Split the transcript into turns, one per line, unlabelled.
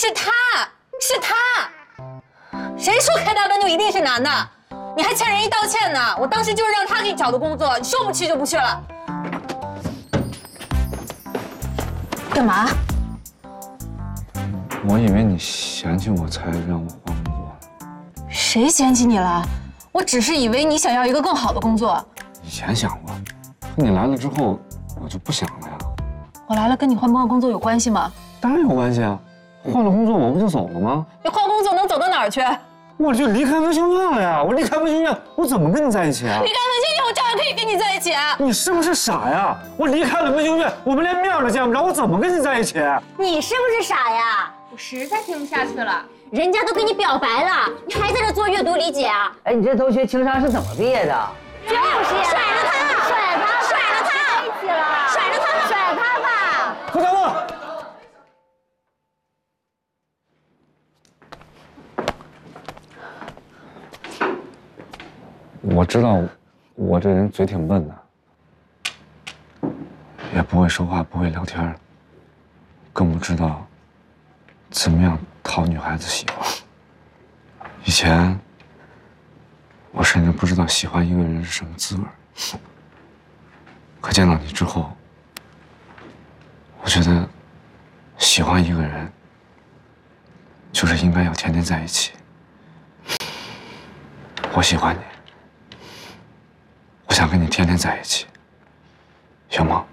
是他，是他。谁说开大奔就一定是男的？你还欠人一道歉呢！我当时就是让他给你找的工作，你说不去就不去了。干嘛？
我以为你嫌弃我才让我换工作。
谁嫌弃你了？我只是以为你想要一个更好的工作。
以前想过，可你来了之后，我就不想了呀。
我来了跟你换不换工作有关系吗？
当然有关系啊！换了工作我不就走了吗？
你换工作能走到哪儿去？
我就离开文学院了呀！我离开文学院，我怎么跟你在一起啊？
离开文学院，我照样可以跟你在一起啊！
你是不是傻呀？我离开了文学院，我们连面都见不着，我怎么跟你在一起？
你是不是傻呀？
我实在听不下去了。
人家都跟你表白了，你还在这做阅读理解啊？
哎，你这同学情商是怎么毕业的？
就是呀，甩了他，甩了他，
在一起了，
甩了他，
甩他吧！
何家乐，我知道，我这人嘴挺笨的，也不会说话，不会聊天，更不知道怎么样讨女孩子喜欢。以前，我甚至不知道喜欢一个人是什么滋味。可见到你之后，我觉得喜欢一个人，就是应该要天天在一起。我喜欢你，我想跟你天天在一起，行吗？